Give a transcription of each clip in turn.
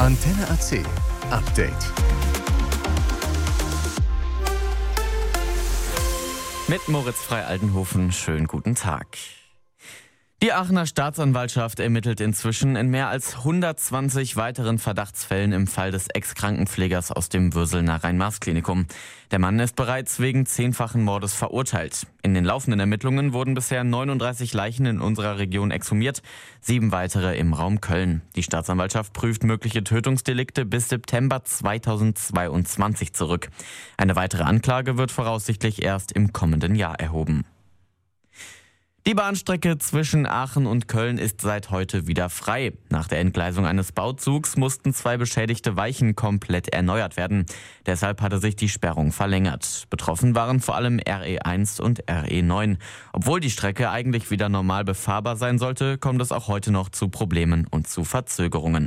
Antenne AC Update. Mit Moritz Frei-Aldenhofen, schönen guten Tag. Die Aachener Staatsanwaltschaft ermittelt inzwischen in mehr als 120 weiteren Verdachtsfällen im Fall des Ex-Krankenpflegers aus dem Würselner Rhein-Maas-Klinikum. Der Mann ist bereits wegen 10-fachen Mordes verurteilt. In den laufenden Ermittlungen wurden bisher 39 Leichen in unserer Region exhumiert, 7 weitere im Raum Köln. Die Staatsanwaltschaft prüft mögliche Tötungsdelikte bis September 2022 zurück. Eine weitere Anklage wird voraussichtlich erst im kommenden Jahr erhoben. Die Bahnstrecke zwischen Aachen und Köln ist seit heute wieder frei. Nach der Entgleisung eines Bauzugs mussten 2 beschädigte Weichen komplett erneuert werden. Deshalb hatte sich die Sperrung verlängert. Betroffen waren vor allem RE1 und RE9. Obwohl die Strecke eigentlich wieder normal befahrbar sein sollte, kommt es auch heute noch zu Problemen und zu Verzögerungen.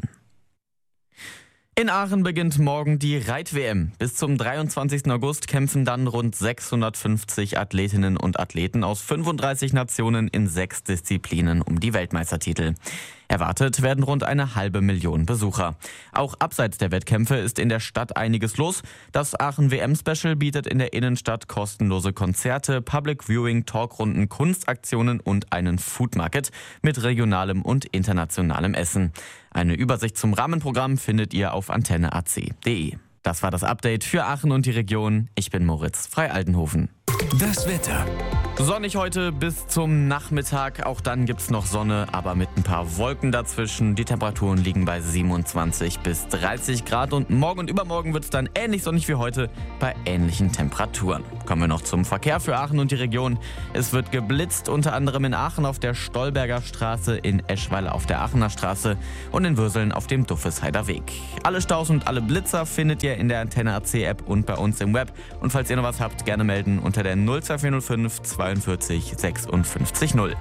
In Aachen beginnt morgen die Reit-WM. Bis zum 23. August kämpfen dann rund 650 Athletinnen und Athleten aus 35 Nationen in 6 Disziplinen um die Weltmeistertitel. Erwartet werden rund 500.000 Besucher. Auch abseits der Wettkämpfe ist in der Stadt einiges los. Das Aachen-WM-Special bietet in der Innenstadt kostenlose Konzerte, Public Viewing, Talkrunden, Kunstaktionen und einen Food Market mit regionalem und internationalem Essen. Eine Übersicht zum Rahmenprogramm findet ihr auf antenneac.de. Das war das Update für Aachen und die Region. Ich bin Moritz Frei-Aldenhofen. Das Wetter. Sonnig heute bis zum Nachmittag. Auch dann gibt's noch Sonne, aber mit ein paar Wolken dazwischen. Die Temperaturen liegen bei 27 bis 30 Grad. Und morgen und übermorgen wird's dann ähnlich sonnig wie heute bei ähnlichen Temperaturen. Kommen wir noch zum Verkehr für Aachen und die Region. Es wird geblitzt, unter anderem in Aachen auf der Stolberger Straße, in Eschweiler auf der Aachener Straße und in Würseln auf dem Duffesheider Weg. Alle Staus und alle Blitzer findet ihr in der Antenne AC App und bei uns im Web. Und falls ihr noch was habt, gerne melden unter der 02405 42 56 0.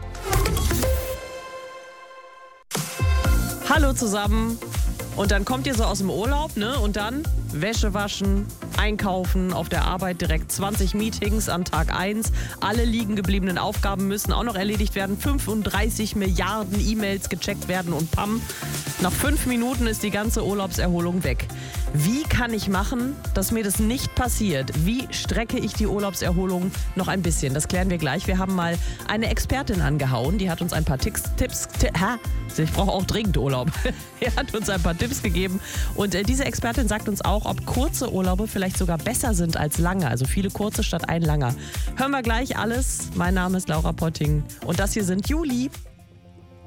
Hallo zusammen. Und dann kommt ihr so aus dem Urlaub, ne? Und dann Wäsche waschen, einkaufen, auf der Arbeit direkt 20 Meetings an Tag 1. Alle liegen gebliebenen Aufgaben müssen auch noch erledigt werden. 35 Milliarden E-Mails gecheckt werden und pam. Nach 5 Minuten ist die ganze Urlaubserholung weg. Wie kann ich machen, dass mir das nicht passiert? Wie strecke ich die Urlaubserholung noch ein bisschen? Das klären wir gleich. Wir haben mal eine Expertin angehauen, die hat uns ein paar Tipps. Ich brauche auch dringend Urlaub. Er hat uns ein paar Tipps gegeben und diese Expertin sagt uns auch, ob kurze Urlaube vielleicht sogar besser sind als lange. Also viele kurze statt ein langer. Hören wir gleich alles. Mein Name ist Laura Potting und das hier sind Juli.